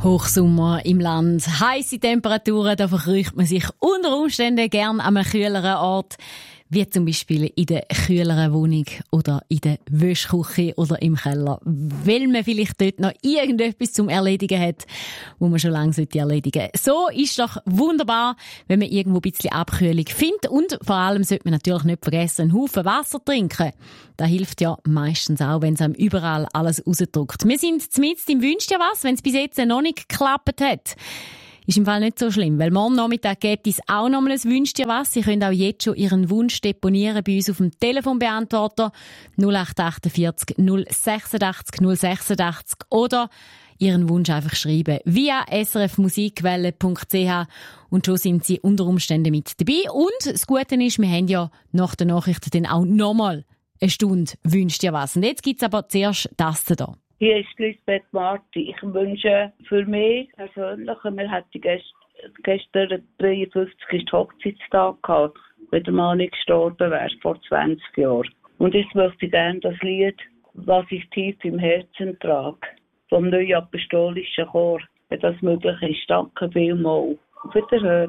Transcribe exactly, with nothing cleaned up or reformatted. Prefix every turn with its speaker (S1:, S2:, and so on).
S1: Hochsommer im Land, heisse Temperaturen, da verkrücht man sich unter Umständen gern an einem kühleren Ort, wie zum Beispiel in der kühleren Wohnung oder in der Wäschküche oder im Keller, weil man vielleicht dort noch irgendetwas zum Erledigen hat, wo man schon lange erledigen sollte. So ist doch wunderbar, wenn man irgendwo ein bisschen Abkühlung findet, und vor allem sollte man natürlich nicht vergessen, einen Haufen Wasser trinken. Das hilft ja meistens auch, wenn es einem überall alles rausdrückt. Wir sind mitten im «Wünscht dir was», wenn es bis jetzt noch nicht geklappt hat. Ist im Fall nicht so schlimm, weil morgen Nachmittag geht es auch noch mal ein «Wünscht dir was». Sie können auch jetzt schon Ihren Wunsch deponieren bei uns auf dem Telefonbeantworter null acht achtundvierzig null sechsundachtzig null sechsundachtzig oder Ihren Wunsch einfach schreiben via s r f musikwelle punkt c h und schon sind Sie unter Umständen mit dabei. Und das Gute ist, wir haben ja nach den Nachrichten dann auch nochmal eine Stunde «Wünscht dir was». Und jetzt gibt es aber zuerst das hier.
S2: Hier ist Lisbeth Marti. Ich wünsche für mich persönlich, wir hatten gest, gestern dreiundfünfzigsten Hochzeitstag gehabt, wenn der Mann nicht gestorben wäre, vor zwanzig Jahren. Und jetzt möchte ich gerne das Lied «Was ich tief im Herzen trage» vom Neuen Apostolischen Chor, wenn das möglich ist. Danke vielmals. Auf Wiederhören.